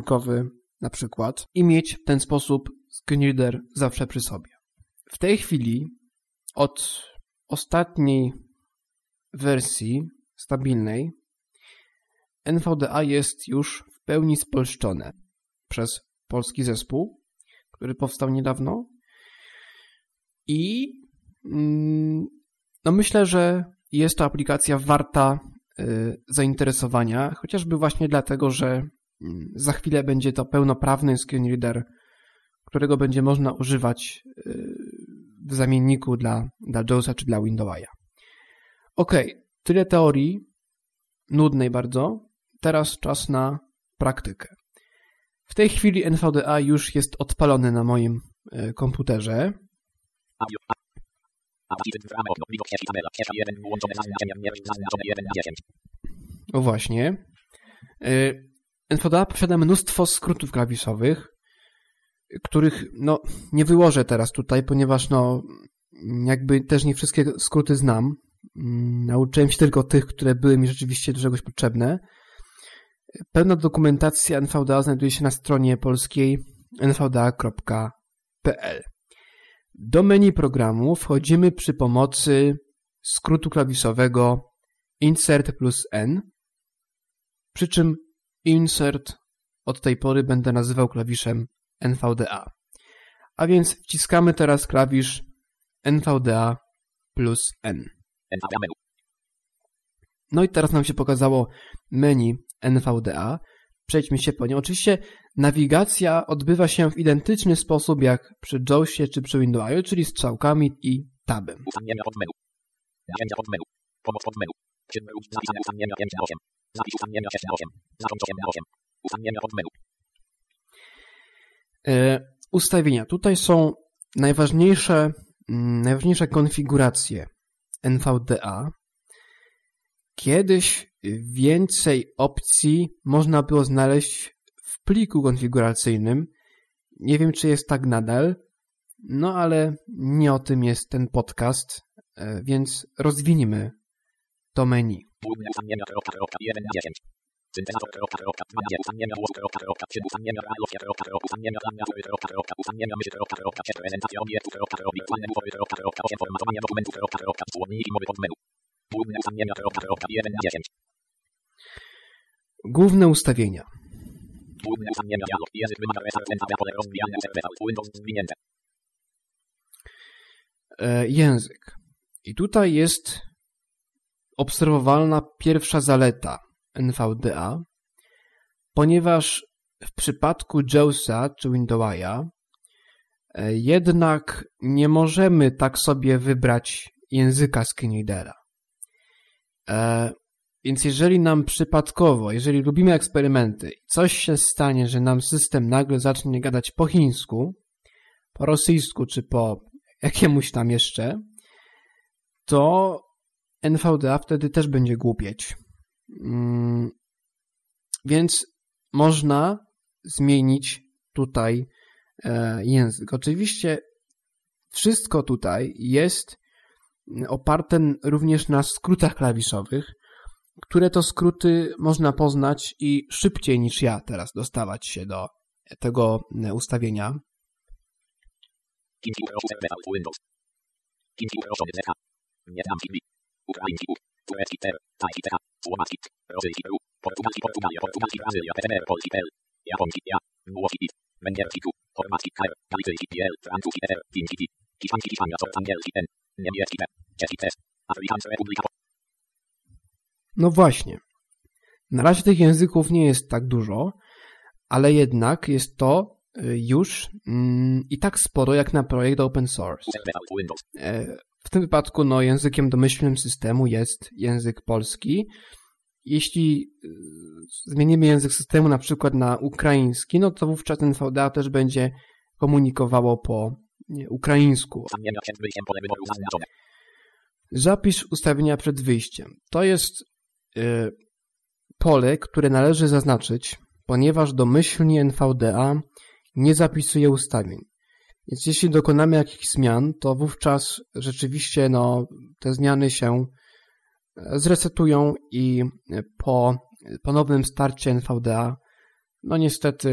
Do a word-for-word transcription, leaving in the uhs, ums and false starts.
komórkowy na przykład i mieć w ten sposób screenreader zawsze przy sobie. W tej chwili od ostatniej wersji stabilnej N V D A jest już w pełni spolszczone przez polski zespół, który powstał niedawno i no myślę, że jest to aplikacja warta y, zainteresowania, chociażby właśnie dlatego, że y, za chwilę będzie to pełnoprawny screenreader, którego będzie można używać y, w zamienniku dla, dla JAWSa czy dla Windowsa. Ok, tyle teorii, nudnej bardzo. Teraz czas na praktykę. W tej chwili N V D A już jest odpalony na moim y, komputerze. O właśnie. N V D A posiada mnóstwo skrótów klawiszowych, których no nie wyłożę teraz tutaj, ponieważ no jakby też nie wszystkie skróty znam. Nauczyłem się tylko tych, które były mi rzeczywiście do czegoś potrzebne. Pełna dokumentacja N V D A znajduje się na stronie polskiej n v d a kropka p l. Do menu programu wchodzimy przy pomocy skrótu klawiszowego Insert plus N, przy czym Insert od tej pory będę nazywał klawiszem N V D A. A więc wciskamy teraz klawisz N V D A plus N. No i teraz nam się pokazało menu N V D A. Przejdźmy się po nie. Oczywiście nawigacja odbywa się w identyczny sposób jak przy JAWSie czy przy Windowsie, czyli strzałkami i tabem. Ustawienia pod menu. Narzędzia pod menu. Pomoc pod menu. Zapisane ustawienia pięć na osiem. Zapis ustawienia sześć na osiem. Zacząć osiem na osiem. Ustawienia pod menu. E, ustawienia. Tutaj są najważniejsze, najważniejsze konfiguracje N V D A. Kiedyś więcej opcji można było znaleźć w pliku konfiguracyjnym. Nie wiem, czy jest tak nadal, no ale nie o tym jest ten podcast, więc rozwiniemy to menu. Główne ustawienia. E, język. I tutaj jest obserwowalna pierwsza zaleta N V D A, ponieważ w przypadku JAWSa czy Windowsa e, jednak nie możemy tak sobie wybrać języka screenreadera. E, więc jeżeli nam przypadkowo, jeżeli robimy eksperymenty i coś się stanie, że nam system nagle zacznie gadać po chińsku, po rosyjsku czy po jakiemuś tam jeszcze, to N V D A wtedy też będzie głupieć. Mm, więc można zmienić tutaj e, język. Oczywiście wszystko tutaj jest oparte również na skrótach klawiszowych, które to skróty można poznać i szybciej niż ja teraz dostawać się do tego ustawienia. No właśnie. Na razie tych języków nie jest tak dużo, ale jednak jest to już mm, i tak sporo jak na projekt open source. W tym wypadku no, językiem domyślnym systemu jest język polski. Jeśli zmienimy język systemu na przykład na ukraiński, no to wówczas N V D A też będzie komunikowało po nie, ukraińsku. Zapisz ustawienia przed wyjściem. To jest y, pole, które należy zaznaczyć, ponieważ domyślnie N V D A nie zapisuje ustawień. Więc jeśli dokonamy jakichś zmian, to wówczas rzeczywiście no, te zmiany się zresetują i po ponownym starcie N V D A no niestety